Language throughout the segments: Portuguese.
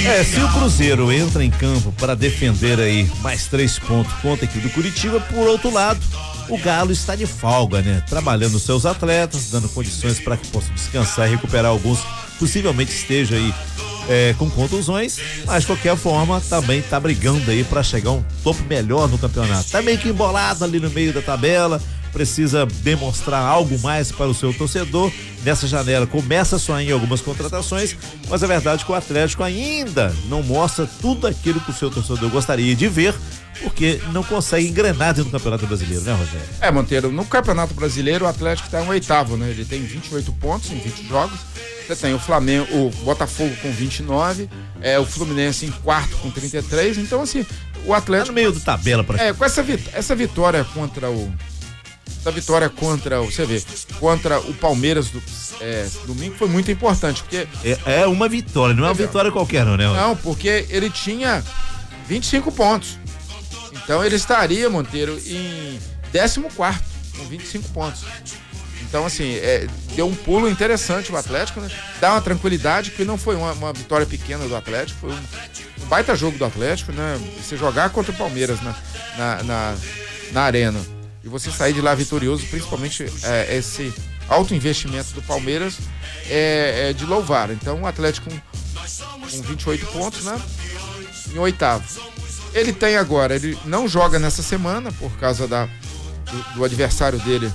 Se o Cruzeiro entra em campo para defender aí mais 3 pontos contra a equipe do Curitiba, por outro lado, o Galo está de folga, né? Trabalhando seus atletas, dando condições para que possam descansar e recuperar alguns, possivelmente esteja aí com contusões, mas de qualquer forma também tá brigando aí para chegar um topo melhor no campeonato. Tá meio que embolado ali no meio da tabela, precisa demonstrar algo mais para o seu torcedor. Nessa janela começa a sonhar em algumas contratações, mas a verdade é que o Atlético ainda não mostra tudo aquilo que o seu torcedor gostaria de ver, porque não consegue engrenar dentro do Campeonato Brasileiro, né, Rogério? Monteiro, no Campeonato Brasileiro o Atlético está em 8º, né? Ele tem 28 pontos em 20 jogos. Você tem o Flamengo, o Botafogo com 29, o Fluminense em 4º com 33. Então, assim, o Atlético tá no meio da tabela para com essa vitória contra o você vê, contra o Palmeiras domingo foi muito importante, porque é uma vitória, não é uma vitória qualquer, não, né? Não, porque ele tinha 25 pontos. Então ele estaria, Monteiro, em 14º, com 25 pontos. Então, assim, deu um pulo interessante o Atlético, né? Dá uma tranquilidade, porque não foi uma vitória pequena do Atlético, foi um baita jogo do Atlético, né? Você jogar contra o Palmeiras na arena e você sair de lá vitorioso, principalmente esse alto investimento do Palmeiras é de louvar. Então o Atlético com 28 pontos, né? Em 8º. Ele não joga nessa semana por causa do adversário dele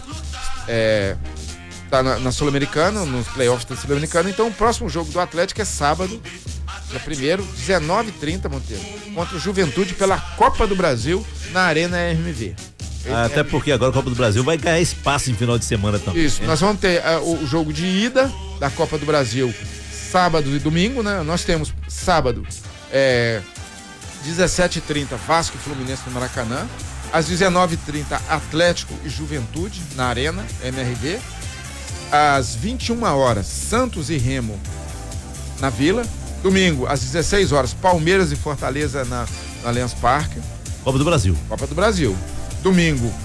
tá na Sul-Americana, nos playoffs da Sul-Americana. Então o próximo jogo do Atlético é sábado, dia 1º, 19h30, Monteiro, contra o Juventude pela Copa do Brasil na Arena RMV. Até porque agora a Copa do Brasil vai ganhar espaço em final de semana também. Isso, nós vamos ter o jogo de ida da Copa do Brasil sábado e domingo, né? Nós temos sábado 17h30 Vasco e Fluminense no Maracanã, às 19h30 Atlético e Juventude na Arena MRV, às 21h Santos e Remo na Vila, domingo às 16h Palmeiras e Fortaleza na Allianz Parque. Copa do Brasil. Domingo,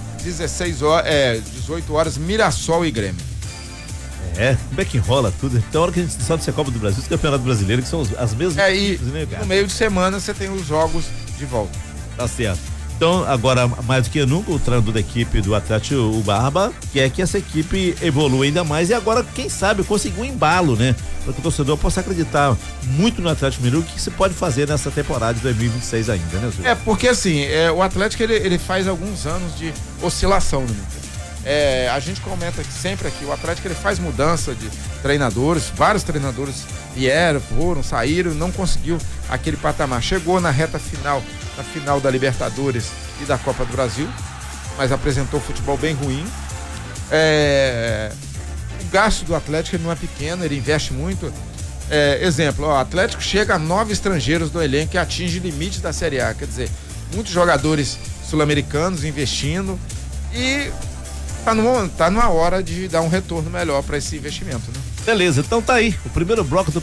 18h, Mirassol e Grêmio. Como é que enrola tudo? Tem hora que a gente só de Copa do Brasil, o Campeonato Brasileiro, que são as mesmas. E no meio de semana você tem os jogos de volta. Tá certo. Então, agora, mais do que nunca, o treinador da equipe do Atlético, o Barba, quer que essa equipe evolua ainda mais e agora, quem sabe, conseguir um embalo, né? Para que o torcedor possa acreditar muito no Atlético Mineiro, o que se pode fazer nessa temporada de 2026 ainda, né, Zé? Porque assim, o Atlético, ele faz alguns anos de oscilação, né? A gente comenta sempre aqui, o Atlético ele faz mudança de treinadores, vários treinadores vieram, saíram, não conseguiu aquele patamar. Chegou na reta final, na final da Libertadores e da Copa do Brasil, mas apresentou futebol bem ruim. O gasto do Atlético ele não é pequeno, ele investe muito. Exemplo, o Atlético chega a 9 estrangeiros do elenco e atinge limites da Série A, quer dizer, muitos jogadores sul-americanos investindo e tá numa hora de dar um retorno melhor para esse investimento, né? Beleza, então tá aí, o primeiro bloco do